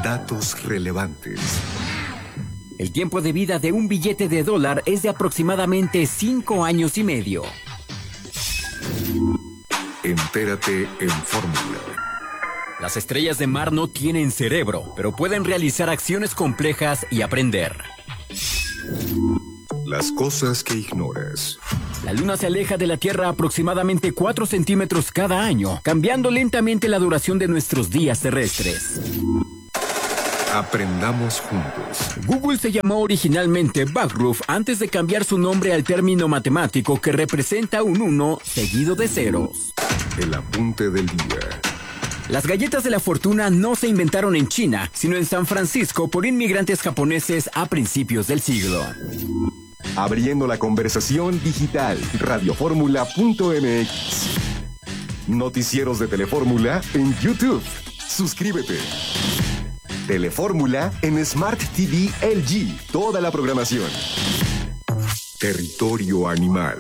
Datos relevantes. El tiempo de vida de un billete de dólar es de aproximadamente 5 años y medio. Entérate en Fórmula. Las estrellas de mar no tienen cerebro, pero pueden realizar acciones complejas y aprender. Las cosas que ignoras. La Luna se aleja de la Tierra aproximadamente 4 centímetros cada año, cambiando lentamente la duración de nuestros días terrestres. Aprendamos juntos. Google se llamó originalmente Backroof antes de cambiar su nombre al término matemático que representa un 1 seguido de ceros. El apunte del día. Las galletas de la fortuna no se inventaron en China, sino en San Francisco por inmigrantes japoneses a principios del siglo. Abriendo la conversación digital, radioformula.mx. Noticieros de Telefórmula en YouTube. Suscríbete. Telefórmula en Smart TV LG. Toda la programación. Territorio animal.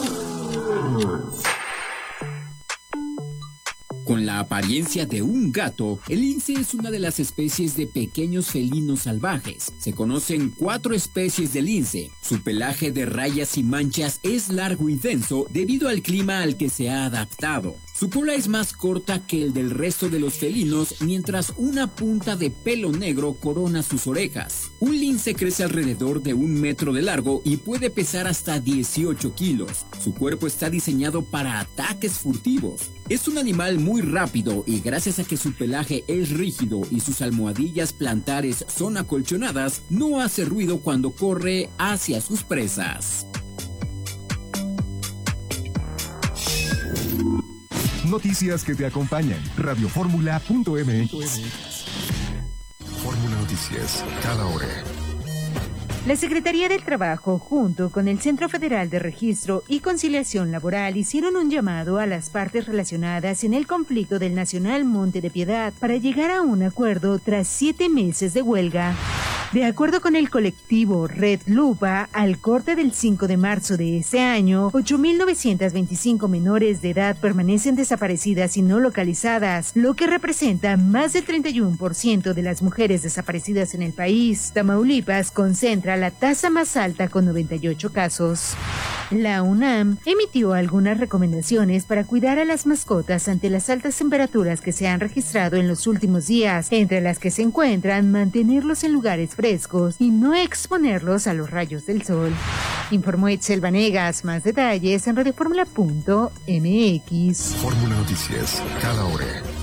Con la apariencia de un gato, el lince es una de las especies de pequeños felinos salvajes. Se conocen 4 especies de lince. Su pelaje de rayas y manchas es largo y denso debido al clima al que se ha adaptado. Su cola es más corta que el del resto de los felinos, mientras una punta de pelo negro corona sus orejas. Un lince crece alrededor de 1 metro de largo y puede pesar hasta 18 kilos. Su cuerpo está diseñado para ataques furtivos. Es un animal muy rápido y gracias a que su pelaje es rígido y sus almohadillas plantares son acolchonadas, no hace ruido cuando corre hacia sus presas. Noticias que te acompañan. Radioformula.mx. Fórmula Noticias, cada hora. La Secretaría del Trabajo, junto con el Centro Federal de Registro y Conciliación Laboral, hicieron un llamado a las partes relacionadas en el conflicto del Nacional Monte de Piedad para llegar a un acuerdo tras 7 meses de huelga. De acuerdo con el colectivo Red Lupa, al corte del 5 de marzo de ese año, 8.925 menores de edad permanecen desaparecidas y no localizadas, lo que representa más del 31% de las mujeres desaparecidas en el país. Tamaulipas concentra la tasa más alta con 98 casos. La UNAM emitió algunas recomendaciones para cuidar a las mascotas ante las altas temperaturas que se han registrado en los últimos días, entre las que se encuentran mantenerlos en lugares frescos y no exponerlos a los rayos del sol. Informó Itzel Vanegas. Más detalles en radioformula.mx. Fórmula Noticias, cada hora.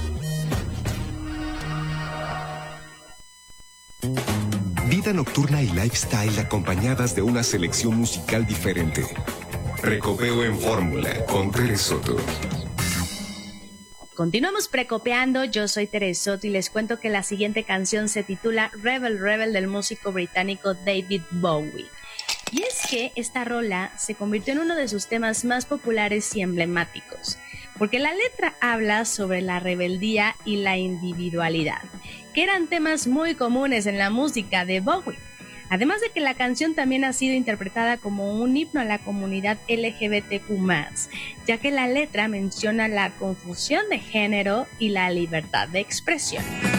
Vida nocturna y lifestyle acompañadas de una selección musical diferente. Recopeo en Fórmula con Tere Soto. Continuamos precopeando, yo soy Tere Soto y les cuento que la siguiente canción se titula Rebel Rebel del músico británico David Bowie. Y es que esta rola se convirtió en uno de sus temas más populares y emblemáticos, porque la letra habla sobre la rebeldía y la individualidad, que eran temas muy comunes en la música de Bowie. Además de que la canción también ha sido interpretada como un himno a la comunidad LGBTQ+, ya que la letra menciona la confusión de género y la libertad de expresión.